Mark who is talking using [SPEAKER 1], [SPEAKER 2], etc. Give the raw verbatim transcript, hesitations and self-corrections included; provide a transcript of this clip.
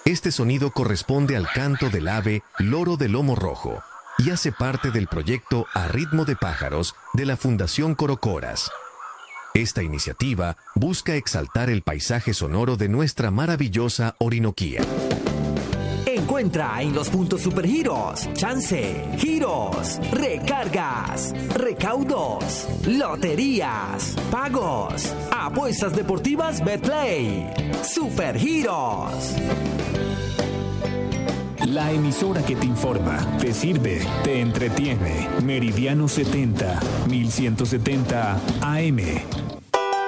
[SPEAKER 1] Este sonido corresponde al canto del ave loro de lomo rojo y hace parte del proyecto A Ritmo de Pájaros de la Fundación Corocoras. Esta iniciativa busca exaltar el paisaje sonoro de nuestra maravillosa Orinoquía.
[SPEAKER 2] Encuentra en los puntos Supergiros, chance, giros, recargas, recaudos, loterías, pagos, apuestas deportivas Betplay. Supergiros.
[SPEAKER 3] La emisora que te informa, te sirve, te entretiene. Meridiano setenta, mil ciento setenta A M.